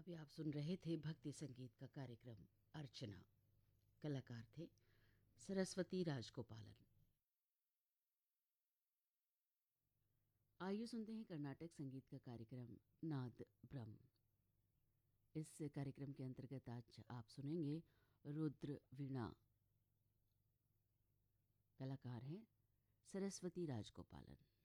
अभी आप सुन रहे थे भक्ति संगीत का कार्यक्रम अर्चना। कलाकार थे सरस्वती राजगोपालन। आइए सुनते हैं कर्नाटक संगीत का कार्यक्रम नाद ब्रह्म। इस कार्यक्रम के अंतर्गत आज आप सुनेंगे रुद्र वीणा। कलाकार हैं सरस्वती राजगोपालन।